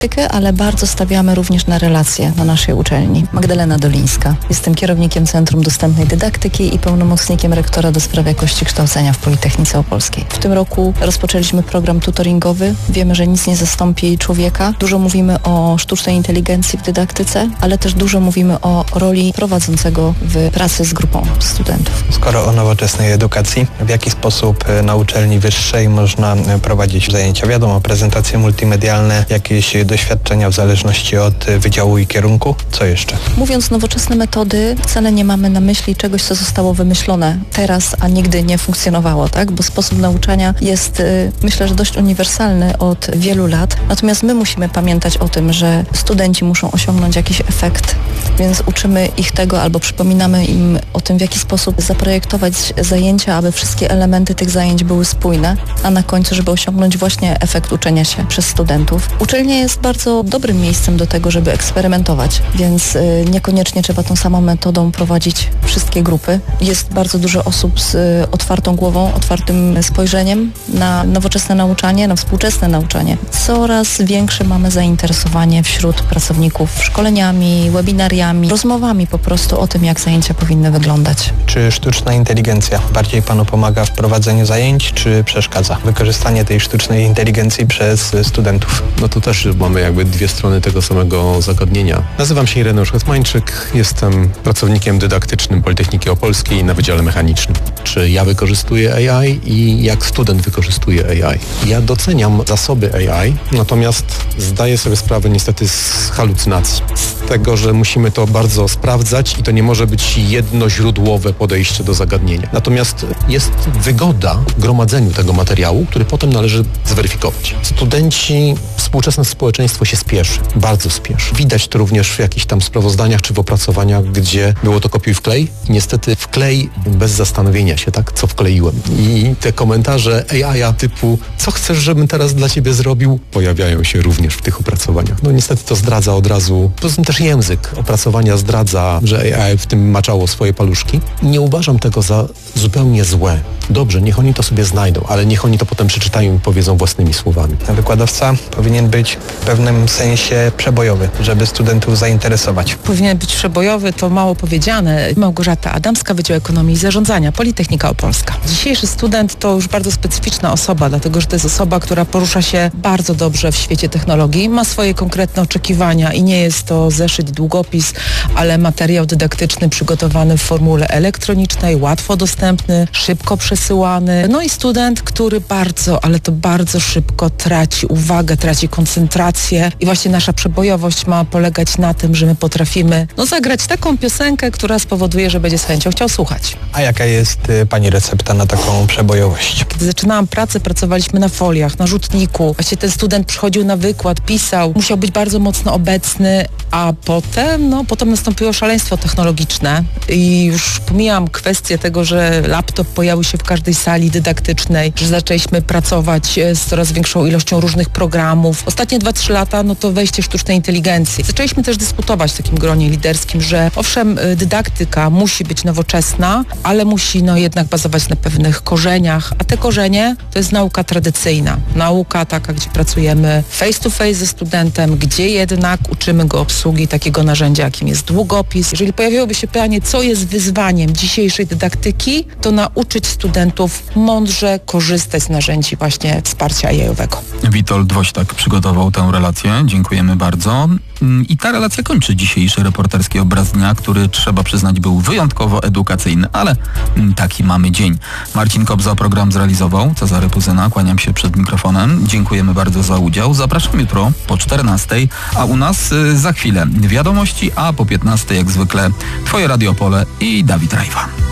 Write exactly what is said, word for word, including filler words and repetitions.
ale bardzo stawiamy również na relacje na naszej uczelni. Magdalena Dolińska. Jestem kierownikiem Centrum Dostępnej Dydaktyki i pełnomocnikiem rektora do spraw jakości kształcenia w Politechnice Opolskiej. W tym roku rozpoczęliśmy program tutoringowy. Wiemy, że nic nie zastąpi człowieka. Dużo mówimy o sztucznej inteligencji w dydaktyce, ale też dużo mówimy o roli prowadzącego w pracy z grupą studentów. Skoro o nowoczesnej edukacji, w jaki sposób na uczelni wyższej można prowadzić zajęcia? Wiadomo, prezentacje multimedialne, jakieś doświadczenia w zależności od wydziału i kierunku. Co jeszcze? Mówiąc nowoczesne metody, wcale nie mamy na myśli czegoś, co zostało wymyślone teraz, a nigdy nie funkcjonowało, tak? Bo sposób nauczania jest, myślę, że dość uniwersalny od wielu lat. Natomiast my musimy pamiętać o tym, że studenci muszą osiągnąć jakiś efekt, więc uczymy ich tego albo przypominamy im o tym, w jaki sposób zaprojektować zajęcia, aby wszystkie elementy tych zajęć były spójne, a na końcu, żeby osiągnąć właśnie efekt uczenia się przez studentów. Uczelnia jest bardzo dobrym miejscem do tego, żeby eksperymentować, więc y, niekoniecznie trzeba tą samą metodą prowadzić wszystkie grupy. Jest bardzo dużo osób z y, otwartą głową, otwartym spojrzeniem na nowoczesne nauczanie, na współczesne nauczanie. Coraz większe mamy zainteresowanie wśród pracowników szkoleniami, webinariami, rozmowami po prostu o tym, jak zajęcia powinny wyglądać. Czy sztuczna inteligencja bardziej Panu pomaga w prowadzeniu zajęć, czy przeszkadza? Wykorzystanie tej sztucznej inteligencji przez studentów. No to też mamy jakby dwie strony tego samego zagadnienia. Nazywam się Ireneusz Hetmańczyk, jestem pracownikiem dydaktycznym Politechniki Opolskiej na Wydziale Mechanicznym. Czy ja wykorzystuję A I i jak student wykorzystuje A I? Ja doceniam zasoby A I, natomiast zdaję sobie sprawę niestety z halucynacji. Z tego, że musimy to bardzo sprawdzać i to nie może być jednoźródłowe podejście do zagadnienia. Natomiast jest wygoda w gromadzeniu tego materiału, który potem należy zweryfikować. Studenci, współczesne społeczeństwo się spieszy, bardzo spieszy. Widać to również w jakichś tam sprawozdaniach czy w opracowaniach, gdzie było to kopiuj wklej i niestety wklej bez zastanowienia się, tak, co wkleiłem. I te komentarze A I typu, co chcesz, żebym teraz dla ciebie zrobił, pojawiają się również w tych opracowaniach. No niestety to zdradza od razu, poza tym też język opracowania zdradza, że A I w tym maczało swoje paluszki. Nie uważam tego za zupełnie złe. Dobrze, niech oni to sobie znajdą, ale niech oni to potem przeczytają i powiedzą własnymi słowami. Wykładowca powinien być w pewnym sensie przebojowy, żeby studentów zainteresować. Powinien być przebojowy, to mało powiedziane. Małgorzata Adamska, Wydział Ekonomii i Zarządzania, Politechnika Opolska. Dzisiejszy student to już bardzo specyficzna osoba, dlatego że to jest osoba, która porusza się bardzo dobrze w świecie technologii, ma swoje konkretne oczekiwania i nie jest to zeszyt, długopis, ale materiał dydaktyczny przygotowany w formule elektronicznej, łatwo dostępny, szybko przesyłany. No i student, który bardzo, ale to bardzo szybko traci uwagę, traci koncentrację i właśnie nasza przebojowość ma polegać na tym, że my potrafimy no, zagrać taką piosenkę, która spowoduje, że będzie z chęcią chciał słuchać. A jaka jest y, Pani recepta na taką przebojowość? Kiedy zaczynałam pracę, pracowaliśmy na foliach, na rzutniku. Właśnie ten student przychodził na wykład, pisał, musiał być bardzo mocno obecny, a potem, no potem nastąpiło szaleństwo technologiczne i już pomijam kwestię tego, że laptop pojawił się w każdej sali dydaktycznej, że zaczęliśmy pracować z coraz większą ilością różnych programów. Ostatnie dwa trzy lata, no to wejście sztucznej inteligencji. Zaczęliśmy też dyskutować w takim gronie liderskim, że owszem, dydaktyka musi być nowoczesna, ale musi no jednak bazować na pewnych korzeniach, a te korzenie to jest nauka tradycyjna. Nauka taka, gdzie pracujemy face to face ze studentem, gdzie jednak uczymy go obsługi takiego narzędzia, jakim jest długopis. Jeżeli pojawiłoby się pytanie, co jest wyzwaniem dzisiejszej dydaktyki, to nauczyć studentów mądrze korzystać z narzędzi właśnie wsparcia A I-owego. Witold Woźtak przygotował tę relację. Dziękujemy bardzo. I ta relacja kończy dzisiejszy reporterski obraz dnia, który trzeba przyznać był wyjątkowo edukacyjny, ale taki mamy dzień. Marcin Kobza program zrealizował. Cezary Puzyna, kłaniam się przed mikrofonem. Dziękujemy bardzo za udział. Zapraszam jutro po czternastej, a u nas y, za chwilę wiadomości, a po piętnastej jak zwykle Twoje Radio Opole i Dawid Rajwa.